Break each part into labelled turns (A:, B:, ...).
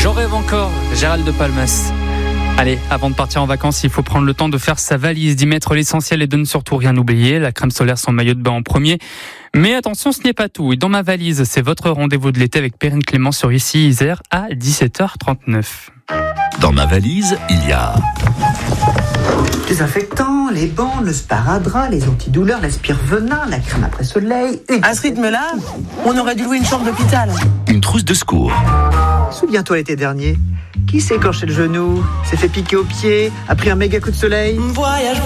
A: J'en rêve encore, Gérald de Palmas. Allez, avant de partir en vacances, il faut prendre le temps de faire sa valise, d'y mettre l'essentiel et de ne surtout rien oublier. La crème solaire, son maillot de bain en premier. Mais attention, ce n'est pas tout. Et dans ma valise, c'est votre rendez-vous de l'été avec Perrine Clément sur Ici Isère à 17h39.
B: Dans ma valise, il y a...
C: désinfectant, les bandes, le sparadrap, les antidouleurs, l'aspire-venin, la crème après soleil.
D: À ce rythme-là, on aurait dû louer une chambre d'hôpital.
B: Une trousse de secours.
C: Souviens-toi l'été dernier, qui s'est écorché le genou, s'est fait piquer au pied, a pris un méga coup de soleil.
D: Voyage.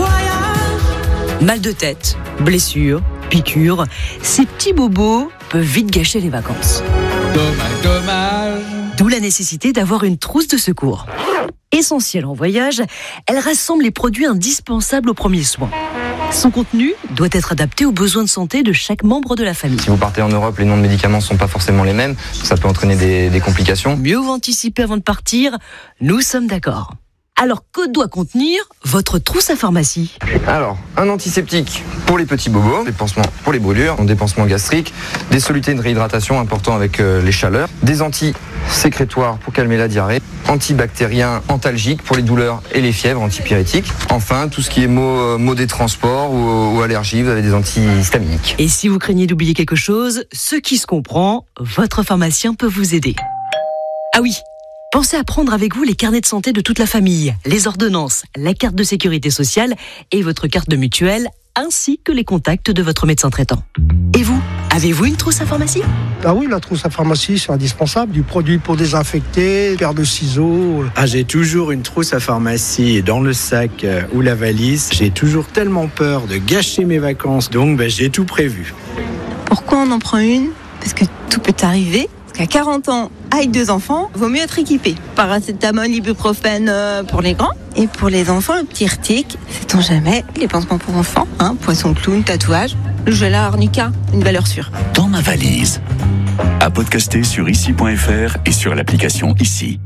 E: Mal de tête, blessures, piqûres, ces petits bobos peuvent vite gâcher les vacances.
A: Dommage.
E: D'où la nécessité d'avoir une trousse de secours. Essentielle en voyage, elle rassemble les produits indispensables aux premiers soins. Son contenu doit être adapté aux besoins de santé de chaque membre de la famille.
F: Si vous partez en Europe, les noms de médicaments ne sont pas forcément les mêmes. Ça peut entraîner des complications.
E: Mieux vaut anticiper avant de partir, nous sommes d'accord. Alors, que doit contenir votre trousse à pharmacie ?
F: Alors, un antiseptique pour les petits bobos, des pansements pour les brûlures, des pansements gastriques, des solutés de réhydratation importants avec les chaleurs, des antisécrétoires pour calmer la diarrhée, antibactériens antalgiques pour les douleurs et les fièvres, antipyrétiques. Enfin, tout ce qui est maux des transports ou allergies, vous avez des antihistaminiques.
E: Et si vous craignez d'oublier quelque chose, ce qui se comprend, votre pharmacien peut vous aider. Ah oui, pensez à prendre avec vous les carnets de santé de toute la famille, les ordonnances, la carte de sécurité sociale et votre carte de mutuelle, ainsi que les contacts de votre médecin traitant. Et vous, avez-vous une trousse à pharmacie ?
G: Ah oui, la trousse à pharmacie, c'est indispensable. Du produit pour désinfecter, paire de ciseaux.
H: J'ai toujours une trousse à pharmacie dans le sac ou la valise. J'ai toujours tellement peur de gâcher mes vacances, donc j'ai tout prévu.
I: Pourquoi on en prend une ? Parce que tout peut arriver. Qu'à 40 ans, avec 2 enfants, vaut mieux être équipé. Paracétamol, ibuprofène pour les grands. Et pour les enfants, le petit Irtic, sait-on jamais, les pansements pour enfants, poisson clown, tatouage, le gel à arnica, une valeur sûre.
B: Dans ma valise. À podcaster sur ici.fr et sur l'application Ici.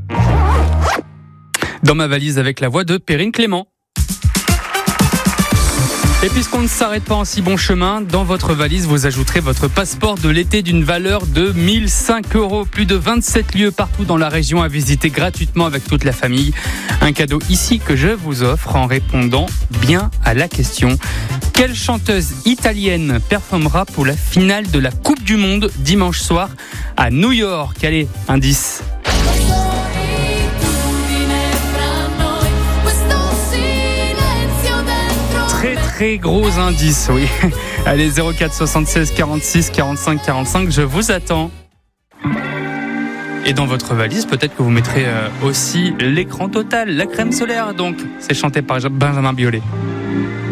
A: Dans ma valise avec la voix de Perrine Clément. Et puisqu'on ne s'arrête pas en si bon chemin, dans votre valise, vous ajouterez votre passeport de l'été d'une valeur de 1 005 €. Plus de 27 lieux partout dans la région à visiter gratuitement avec toute la famille. Un cadeau ici que je vous offre en répondant bien à la question. Quelle chanteuse italienne performera pour la finale de la Coupe du Monde dimanche soir à New York ? Allez, indice. Très gros indice, oui. Allez, 04 76 46 45 45, je vous attends. Et dans votre valise, peut-être que vous mettrez aussi l'écran total, la crème solaire, donc. C'est chanté par Benjamin Biolay.